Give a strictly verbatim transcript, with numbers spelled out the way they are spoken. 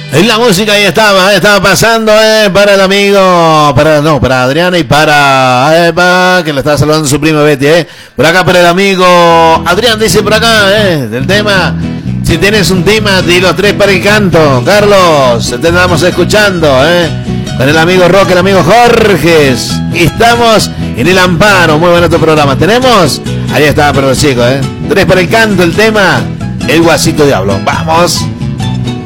En la música ahí estaba, eh, estaba pasando eh, para el amigo, para no, para Adriana y para Eva, que le estaba saludando su prima Betty, eh. Por acá para el amigo Adrián dice por acá, eh, del tema. Si tienes un tema, dilo tres para el canto. Carlos, te estamos escuchando, eh. Con el amigo Roque, el amigo Jorge. Estamos en el Amparo, muy bueno tu programa. Tenemos, ahí está para los chicos, eh. Tres para el canto, el tema, el Guasito Diablo. Vamos.